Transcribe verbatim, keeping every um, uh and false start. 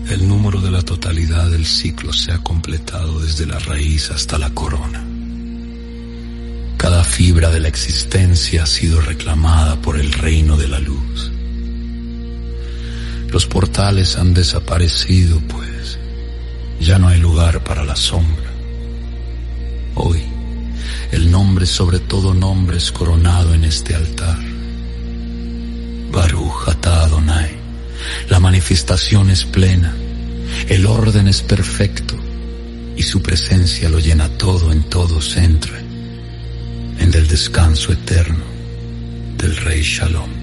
El número de la totalidad del ciclo se ha completado desde la raíz hasta la corona. Cada fibra de la existencia ha sido reclamada por el reino de la luz. Los portales han desaparecido, pues ya no hay lugar para la sombra. Hoy, el nombre sobre todo nombre es coronado en este altar. Baruch atah Adonai, la manifestación es plena, el orden es perfecto, y su presencia lo llena todo, en todos entra, en el descanso eterno del Rey Shalom.